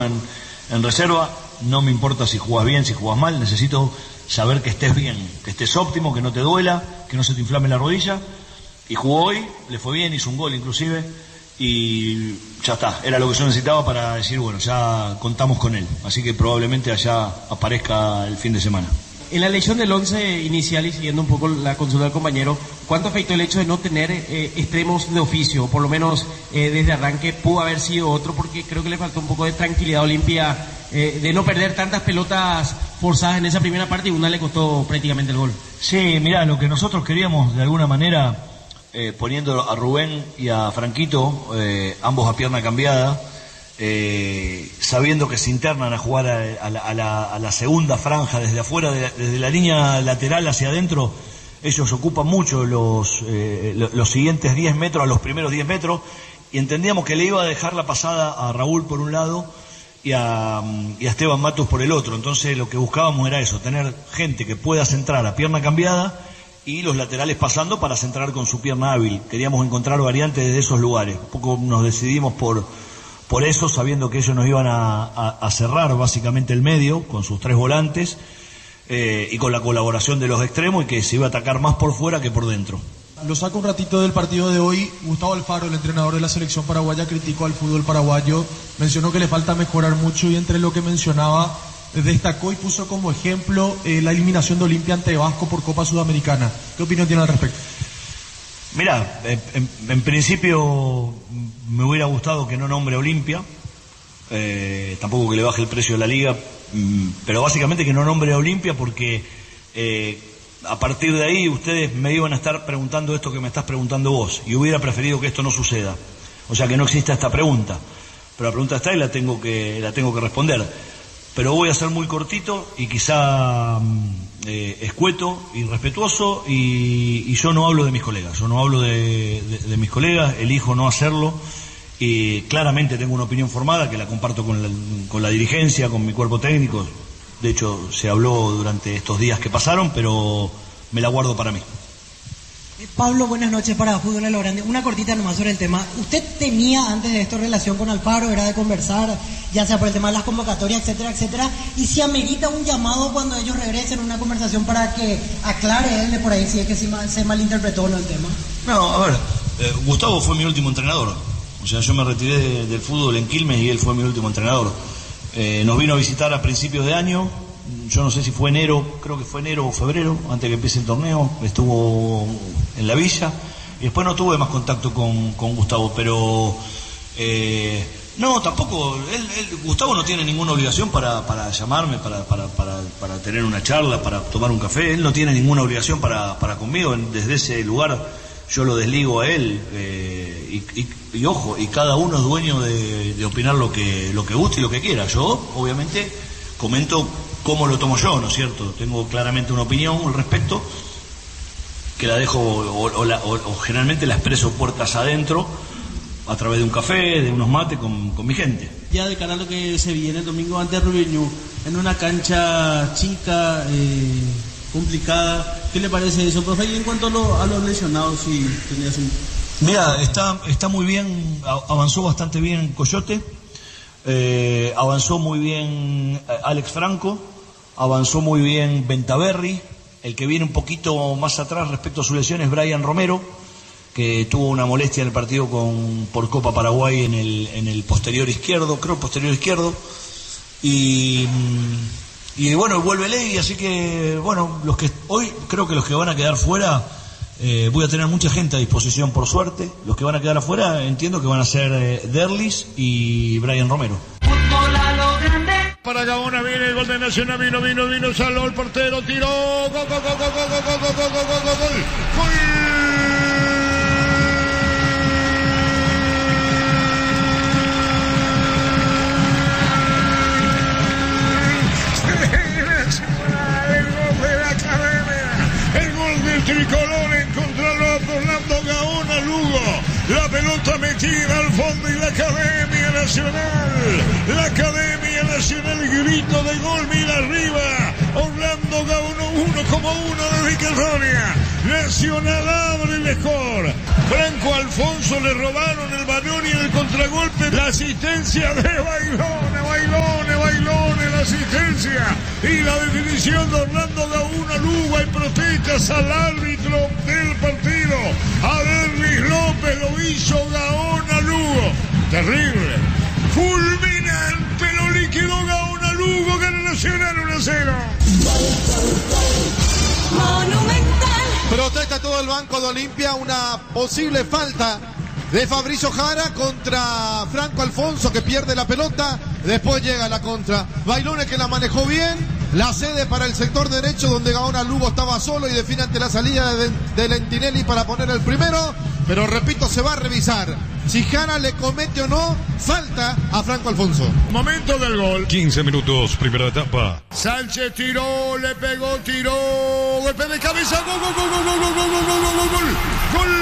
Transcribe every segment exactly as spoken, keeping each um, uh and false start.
En, en reserva, no me importa si jugás bien, si jugás mal, necesito saber que estés bien, que estés óptimo, que no te duela, que no se te inflame la rodilla. Y jugó hoy, le fue bien, hizo un gol inclusive, y ya está, era lo que yo necesitaba para decir, bueno, ya contamos con él, así que probablemente allá aparezca el fin de semana. En la elección del once inicial y siguiendo un poco la consulta del compañero, ¿cuánto afectó el hecho de no tener eh, extremos de oficio? Por lo menos eh, desde arranque pudo haber sido otro, porque creo que le faltó un poco de tranquilidad a Olimpia, eh, de no perder tantas pelotas forzadas en esa primera parte y una le costó prácticamente el gol. Sí, mirá, lo que nosotros queríamos de alguna manera, eh, poniendo a Rubén y a Franquito, eh, ambos a pierna cambiada, Eh, sabiendo que se internan a jugar a, a, la, a, la, a la segunda franja desde afuera, de, desde la línea lateral hacia adentro, ellos ocupan mucho los, eh, los siguientes diez metros, a los primeros diez metros, y entendíamos que le iba a dejar la pasada a Raúl por un lado y a, y a Esteban Matos por el otro. Entonces lo que buscábamos era eso, tener gente que pueda centrar a pierna cambiada y los laterales pasando para centrar con su pierna hábil. Queríamos encontrar variantes desde esos lugares. Un poco nos decidimos por Por eso, sabiendo que ellos nos iban a, a, a cerrar básicamente el medio con sus tres volantes eh, y con la colaboración de los extremos, y que se iba a atacar más por fuera que por dentro. Lo saco un ratito del partido de hoy. Gustavo Alfaro, el entrenador de la selección paraguaya, criticó al fútbol paraguayo, mencionó que le falta mejorar mucho y entre lo que mencionaba destacó y puso como ejemplo eh, la eliminación de Olimpia ante Vasco por Copa Sudamericana. ¿Qué opinión tiene al respecto? Mirá, en, en principio me hubiera gustado que no nombre a Olimpia, eh, tampoco que le baje el precio de la liga, pero básicamente que no nombre a Olimpia porque eh, a partir de ahí ustedes me iban a estar preguntando esto que me estás preguntando vos, y hubiera preferido que esto no suceda, o sea que no exista esta pregunta, pero la pregunta está y la tengo que, la tengo que responder, pero voy a ser muy cortito y quizá eh, escueto y respetuoso, y, y yo no hablo de mis colegas, yo no hablo de, de, de mis colegas, elijo no hacerlo, y claramente tengo una opinión formada que la comparto con la, con la dirigencia, con mi cuerpo técnico, de hecho se habló durante estos días que pasaron, pero me la guardo para mí. Pablo, buenas noches para Fútbol a lo Grande. Una cortita nomás sobre el tema. ¿Usted temía antes de esto relación con Alfaro? Era de conversar, ya sea por el tema de las convocatorias, etcétera, etcétera. Y si amerita un llamado cuando ellos regresen, una conversación para que aclare él por ahí si es que se malinterpretó o no el tema. No, a ver, eh, Gustavo fue mi último entrenador. O sea, yo me retiré de, del fútbol en Quilmes y él fue mi último entrenador. Eh, nos vino a visitar a principios de año. Yo no sé si fue enero, creo que fue enero o febrero, antes que empiece el torneo, estuvo en la villa, y después no tuve más contacto con, con Gustavo, pero eh, no, tampoco, él, él, Gustavo no tiene ninguna obligación para, para llamarme, para, para, para, para tener una charla, para tomar un café, él no tiene ninguna obligación para, para conmigo, desde ese lugar yo lo desligo a él, eh, y, y, y ojo, y cada uno es dueño de, de opinar lo que, lo que guste y lo que quiera. Yo, obviamente, comento cómo lo tomo yo, ¿no es cierto? Tengo claramente una opinión al respecto, que la dejo, o, o, la, o, o generalmente la expreso puertas adentro, a través de un café, de unos mates con, con mi gente. Ya de cara a lo que se viene el domingo ante Rubiñú, en una cancha chica, eh, complicada, ¿qué le parece eso, profe? Y en cuanto a, lo, a los lesionados, si tenías un... Mira, está, está muy bien, avanzó bastante bien Coyote, eh, avanzó muy bien Alex Franco, avanzó muy bien Bentaberri, el que viene un poquito más atrás respecto a su lesión es Brian Romero, que tuvo una molestia en el partido con, por Copa Paraguay en el, en el posterior izquierdo, creo posterior izquierdo, y, y bueno, vuelve Ley, así que bueno, los que hoy creo que los que van a quedar fuera, eh, voy a tener mucha gente a disposición por suerte, los que van a quedar afuera entiendo que van a ser eh, Derlis y Brian Romero. Fútbol a lo grande. Para Gaona viene el gol de Nacional, vino, vino, vino, saló el portero, tiró, gol, gol, gol, gol, gol, gol, gol, gol, gol, gol, gol, gol. Tricolor encontrarlo por Orlando Gaona Lugo, la pelota metida al fondo y la Academia Nacional, la Academia Nacional, grito de gol, mira arriba, Orlando Gaona uno como uno desde California, Nacional abre mejor, Franco Alfonso le robaron el balón y el contragolpe López. La asistencia de Bailone, Bailone, Bailone, la asistencia. Y la definición de Orlando Gauna Lugo. Hay protestas al árbitro del partido. A Derlis López lo hizo Gaona Lugo. Terrible. Fulminante lo liquidó Gaona Lugo. Gana Nacional uno a cero. Monumental. Protesta todo el banco de Olimpia. Una posible falta de Fabricio Jara contra Franco Alfonso, que pierde la pelota. Después llega la contra. Bailone, que la manejó bien. La cede para el sector derecho, donde Gaona Lugo estaba solo y define ante la salida de, de Lentinelli para poner el primero. Pero repito, se va a revisar si Jara le comete o no falta a Franco Alfonso. Momento del gol. quince minutos, primera etapa. Sánchez tiró, le pegó, tiró. Golpe de cabeza. Gol, gol, gol, gol, gol, gol, gol, gol, gol, gol, gol. Gol.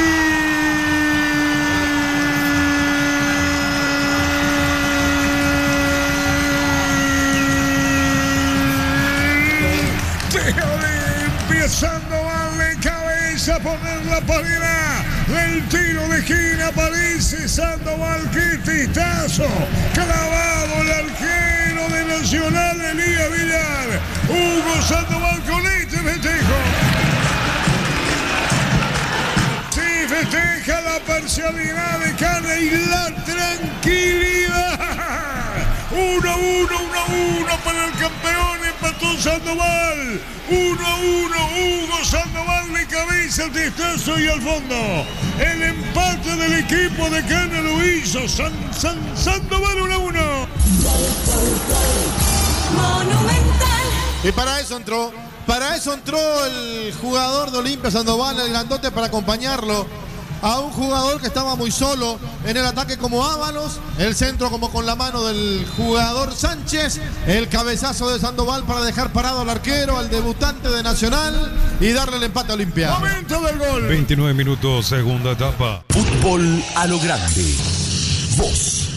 Empezando mal de cabeza a poner la paridad del tiro de esquina. Aparece Sandoval, qué testazo, clavado el arquero de Nacional, Elías Villar. Hugo Sandoval con este festejo. Sí, festeja la parcialidad de Cana y la tranquilidad. uno a uno, uno a uno para el campeón, empató Sandoval. uno a uno, Hugo Sandoval de cabeza, testazo y al fondo. El empate del equipo de Cana lo hizo San, San, Sandoval uno a uno. Monumental. Y para eso entró, para eso entró el jugador de Olimpia, Sandoval, el grandote, para acompañarlo a un jugador que estaba muy solo en el ataque como Ábalos, el centro como con la mano del jugador Sánchez, el cabezazo de Sandoval para dejar parado al arquero, al debutante de Nacional y darle el empate a Olimpia. Momento del gol. veintinueve minutos, segunda etapa. Fútbol a lo grande. Voz